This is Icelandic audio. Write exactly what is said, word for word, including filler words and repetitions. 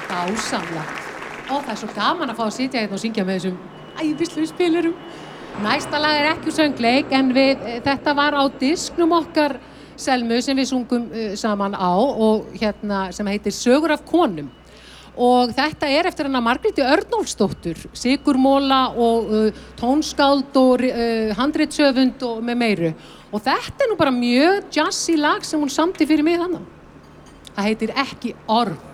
Dásamlegt. Ó, það er svo gaman að fá að sitja hérna og syngja með þessum æðislu spilurum. Næsta lag er ekki úr söngleik, en við, þetta var á disknum okkar Selmu sem við sungum uh, saman á og hérna sem heitir Sögur af konum. Og þetta er eftir hana Margréti Örnólfsdóttur, sigurmola og uh, tónskáld og uh, handritshöfund og með meiru. Og þetta er nú bara mjög jazzy lag sem hún samdi fyrir mig þannig. Það heitir Ekki orð.